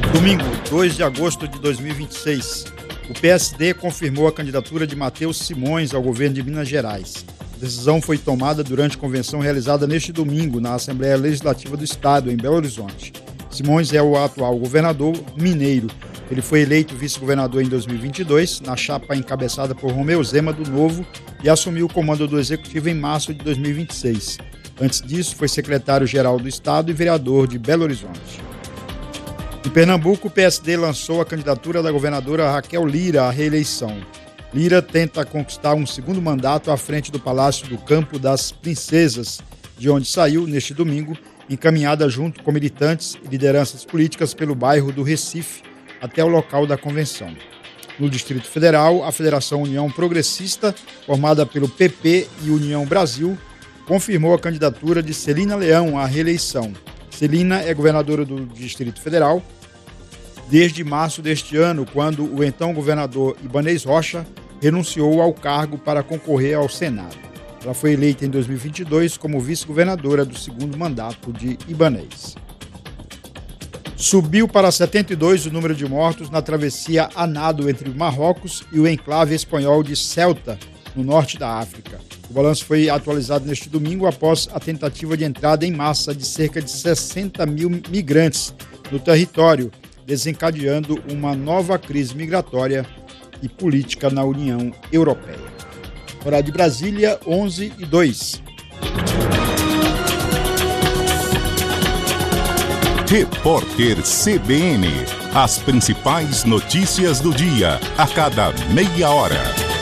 Domingo, 2 de agosto de 2026, o PSD confirmou a candidatura de Matheus Simões ao governo de Minas Gerais. A decisão foi tomada durante a convenção realizada neste domingo na Assembleia Legislativa do Estado, em Belo Horizonte. Simões é o atual governador mineiro. Ele foi eleito vice-governador em 2022, na chapa encabeçada por Romeu Zema do Novo, e assumiu o comando do Executivo em março de 2026. Antes disso, foi secretário-geral do Estado e vereador de Belo Horizonte. Em Pernambuco, o PSD lançou a candidatura da governadora Raquel Lira à reeleição. Lira tenta conquistar um segundo mandato à frente do Palácio do Campo das Princesas, de onde saiu, neste domingo, encaminhada junto com militantes e lideranças políticas pelo bairro do Recife até o local da convenção. No Distrito Federal, a Federação União Progressista, formada pelo PP e União Brasil, confirmou a candidatura de Celina Leão à reeleição. Celina é governadora do Distrito Federal desde março deste ano, quando o então governador Ibanez Rocha renunciou ao cargo para concorrer ao Senado. Ela foi eleita em 2022 como vice-governadora do segundo mandato de Ibanez. Subiu para 72 o número de mortos na travessia a nado entre o Marrocos e o enclave espanhol de Ceuta, no norte da África. O balanço foi atualizado neste domingo após a tentativa de entrada em massa de cerca de 60 mil migrantes no território, desencadeando uma nova crise migratória e política na União Europeia. Hora de Brasília, 11h02. Repórter CBN. As principais notícias do dia, a cada meia hora.